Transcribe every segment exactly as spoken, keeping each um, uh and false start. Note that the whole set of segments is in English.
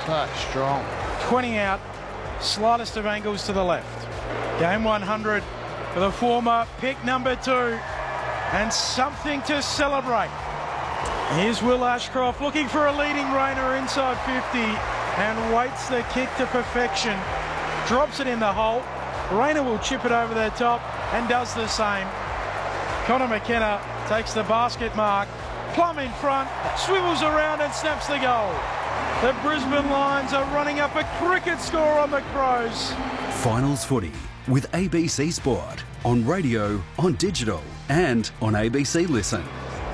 So strong. twenty out, slightest of angles to the left. Game one hundred for the former pick number two, and something to celebrate. Here's Will Ashcroft looking for a leading Rayner inside fifty and waits the kick to perfection. Drops it in the hole. Rayner will chip it over the top and does the same. Connor McKenna takes the basket mark. Plum in front, swivels around and snaps the goal. The Brisbane Lions are running up a cricket score on the Crows. Finals footy with A B C Sport on radio, on digital and on A B C Listen.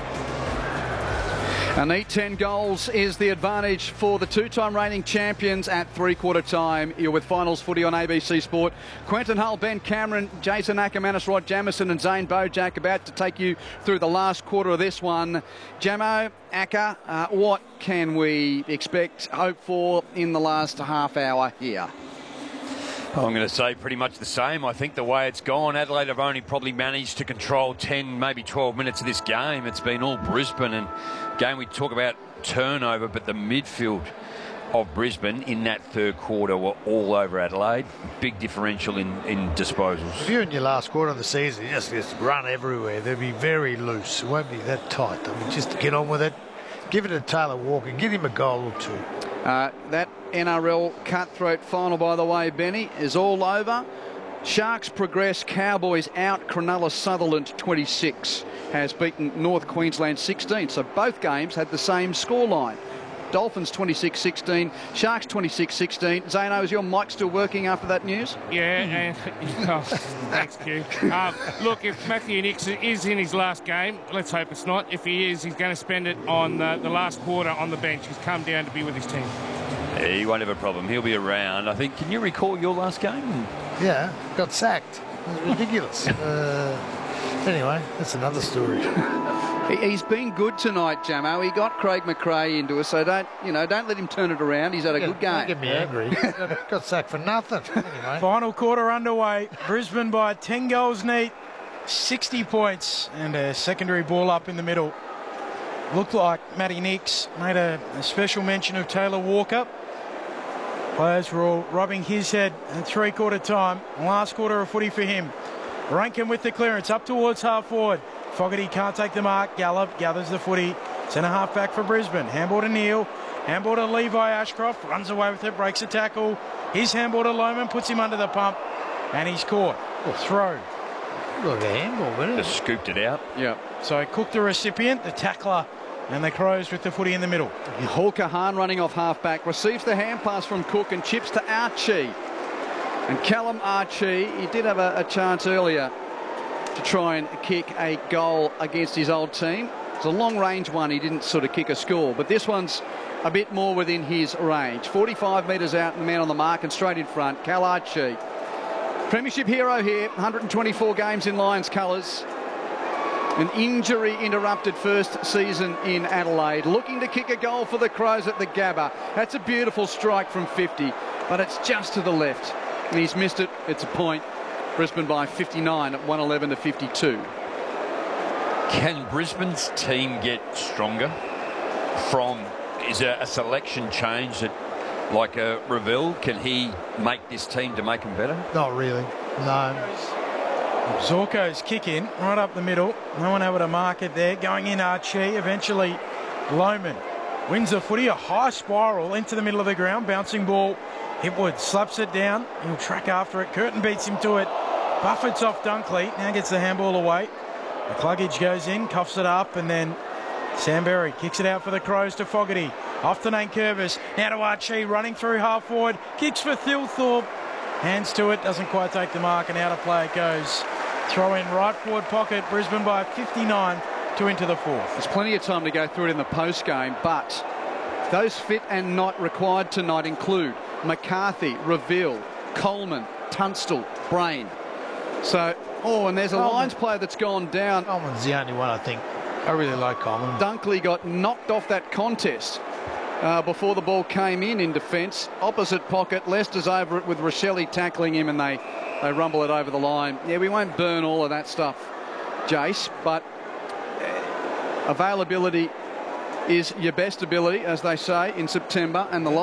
A neat ten goals is the advantage for the two-time reigning champions at three-quarter time. You're with Finals footy on A B C Sport. Quentin Hull, Ben Cameron, Jason Ackermanis, Rod Jamieson and Zane Bojack about to take you through the last quarter of this one. Jamo, Acker, uh, what can we expect, hope for in the last half hour here? I'm going to say pretty much the same. I think the way it's gone, Adelaide have only probably managed to control ten, maybe twelve minutes of this game. It's been all Brisbane, and again, we talk about turnover, but the midfield of Brisbane in that third quarter were all over Adelaide. Big differential in, in disposals. If you're in your last quarter of the season, you just, just run everywhere. They'll be very loose. It won't be that tight. I mean, just get on with it. Give it to Taylor Walker. Give him a goal or two. Uh, that N R L cutthroat final, by the way, Benny, is all over. Sharks progress, Cowboys out. Cronulla Sutherland twenty-six has beaten North Queensland sixteen. So both games had the same scoreline. Dolphins twenty-six sixteen, Sharks twenty-six sixteen. Zano, is your mic still working after that news? Yeah, and oh, thanks, Q. Um, look, if Matthew Nicks is in his last game, let's hope it's not. If he is, he's going to spend it on the, the last quarter on the bench. He's come down to be with his team. He won't have a problem. He'll be around. I think. Can you recall your last game? Yeah, got sacked. It was ridiculous. uh, anyway, that's another story. He's been good tonight, Jamo. He got Craig McRae into us, so don't, you know, don't let him turn it around. He's had a yeah, good game. Don't get me angry. got, got sacked for nothing. Anyway. Final quarter underway. Brisbane by ten goals neat, sixty points, and a secondary ball up in the middle. Looked like Matty Nicks made a, a special mention of Taylor Walker. Players were all rubbing his head at three-quarter time. Last quarter of footy for him. Rankin with the clearance up towards half forward. Fogarty can't take the mark. Gallup gathers the footy. Centre half back for Brisbane. Handball to Neal. Handball to Levi Ashcroft. Runs away with it. Breaks a tackle. His handball to Lohman. Puts him under the pump. And he's caught. Oh, throw. Look, a handball, wasn't it? Just scooped it out. Yeah. So Cook the recipient, the tackler, and the Crows with the footy in the middle. Hawker Hahn running off half-back. Receives the hand pass from Cook and chips to Archie. And Callum Archie, he did have a, a chance earlier to try and kick a goal against his old team. It's a long-range one. He didn't sort of kick a score, but this one's a bit more within his range. forty-five metres out and man on the mark and straight in front. Cal Archie. Premiership hero here, one hundred twenty-four games in Lions colours. An injury-interrupted first season in Adelaide. Looking to kick a goal for the Crows at the Gabba. That's a beautiful strike from fifty, but it's just to the left. And he's missed it. It's a point. Brisbane by fifty-nine at one eleven to fifty-two. Can Brisbane's team get stronger from, is there a selection change that, like a Revell, can he make this team to make them better? Not really, no. Zorko's kick in, right up the middle. No one able to mark it there. Going in Archie, eventually Lohman wins the footy. A high spiral into the middle of the ground. Bouncing ball. Hipwood slaps it down. He'll track after it. Curtin beats him to it. Buffett's off Dunkley. Now gets the handball away. The Cluggage goes in, cuffs it up, and then Sam Berry kicks it out for the Crows to Fogarty. Off to Nate Curvis. Now to Archie, running through half forward. Kicks for Thilthorpe. Hands to it. Doesn't quite take the mark, and out of play it goes. Throw in right forward pocket. Brisbane by fifty-nine to into the fourth. There's plenty of time to go through it in the post game, but those fit and not required tonight include McCarthy, Revell, Coleman, Tunstall, Brain. So, oh, and there's a Coleman. Lions player that's gone down. Coleman's the only one, I think. I really like Coleman. Dunkley got knocked off that contest uh, before the ball came in in defence. Opposite pocket, Leicester's over it with Rochelle tackling him, and they, they rumble it over the line. Yeah, we won't burn all of that stuff, Jace, but uh, availability is your best ability, as they say, in September, and the